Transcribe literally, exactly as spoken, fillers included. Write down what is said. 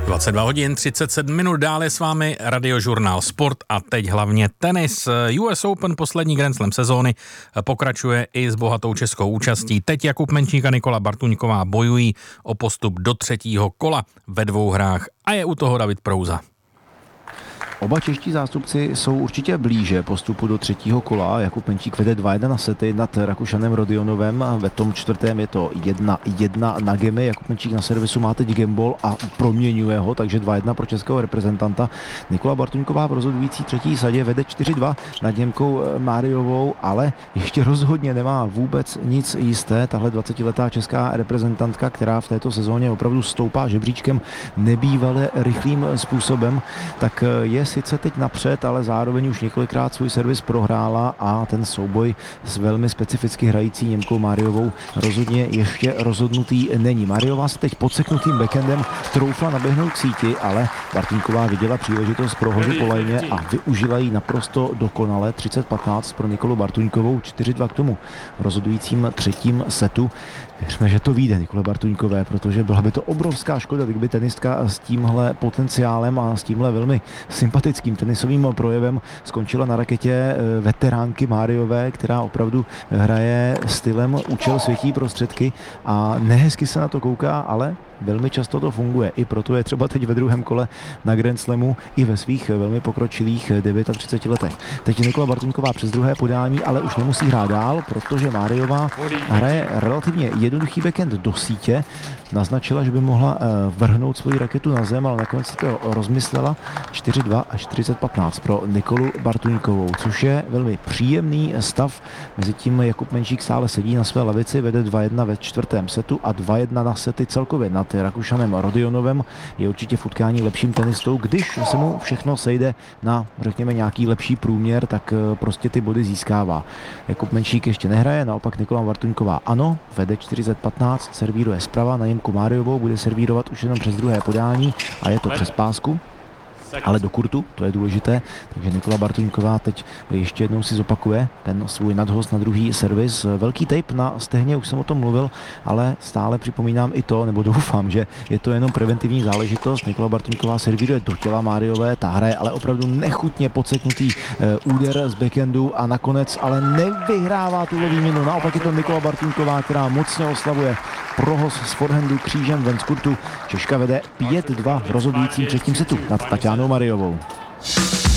dvacet dva hodin třicet sedm minut, dále s vámi Radiožurnál Sport a teď hlavně tenis. U S Open, poslední Grand Slam sezóny, pokračuje i s bohatou českou účastí. Teď Jakub Menčík a Nikola Bartuňková bojují o postup do třetího kola ve dvou hrách a je u toho David Prouza. Oba čeští zástupci jsou určitě blíže postupu do třetího kola. Jakub Menčík vede dva jedna na sety nad Rakušanem Rodionovem. Ve tom čtvrtém je to jedna jedna na gemy. Jakub Menčík na servisu má teď gameball a proměňuje ho, takže dva jedna pro českého reprezentanta. Nikola Bartuňková v rozhodující třetí sadě vede čtyři dva nad Němkou Máriovou, ale ještě rozhodně nemá vůbec nic jisté. Tahle dvacetiletá česká reprezentantka, která v této sezóně opravdu stoupá žebříčkem nebývale rychlým způsobem, tak je sice teď napřed, ale zároveň už několikrát svůj servis prohrála a ten souboj s velmi specificky hrající Němkou Máriovou rozhodně ještě rozhodnutý není. Máriová se teď podseknutým backendem troufla naběhnout k síti, ale Bartuňková viděla příležitost pro hodu po lajně a využila ji naprosto dokonale. třicet patnáct pro Nikolu Bartuňkovou, čtyři dva k tomu v rozhodujícím třetím setu. Věřme, že to vyjde Nikole Bartuňkové, protože byla by to obrovská škoda, kdyby tenistka s tímhle potenciálem a s tímhle velmi sympatickým tenisovým projevem skončila na raketě veteránky Máriové, která opravdu hraje stylem účel světí prostředky a nehezky se na to kouká, ale velmi často to funguje. I proto je třeba teď ve druhém kole na Grand Slamu i ve svých velmi pokročilých třiceti devíti letech. Teď Nikola Bartuňková přes druhé podání, ale už nemusí hrát dál, protože Máriová hraje relativně jednoduchý backhand do sítě. Naznačila, že by mohla vrhnout svoji raketu na zem, ale nakonec to rozmyslela. čtyři dva a čtyřicet patnáct pro Nikolu Bartuňkovou, což je velmi příjemný stav. Mezitím Jakub Menčík stále sedí na své lavici, vede dva jedna ve čtvrtém setu a dva jedna na sety celkově nad Rakušanem Rodionovem. Je určitě v utkání lepším tenistou. Když se mu všechno sejde na, řekněme, nějaký lepší průměr, tak prostě ty body získává. Jakub Menčík ještě nehraje, naopak Nikola Bartuňková ano, vede čtyřicet patnáct, servíruje zprava na Němku Máriovou, bude servírovat už jenom přes druhé podání a je to přes pásku, ale do kurtu, to je důležité, takže Nikola Bartuňková teď ještě jednou si zopakuje ten svůj nadhost na druhý servis. Velký tape na stehně, už jsem o tom mluvil, ale stále připomínám i to, nebo doufám, že je to jenom preventivní záležitost. Nikola Bartuňková servíruje do těla Máriové, ta hraje ale opravdu nechutně podseknutý úder z backendu a nakonec ale nevyhrává tuhle výměnu. Naopak je to Nikola Bartuňková, která mocně oslavuje prohoz z forehandu křížem ven z kurtu. Češka vede pět dva v rozhodujícím třetím setu nad Taťánou Mariovou.